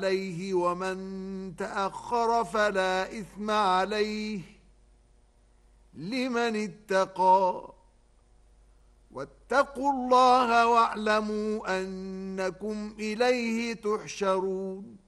عليه ومن تأخر فلا إثم عليه لمن اتقى واتقوا الله واعلموا أنكم إليه تحشرون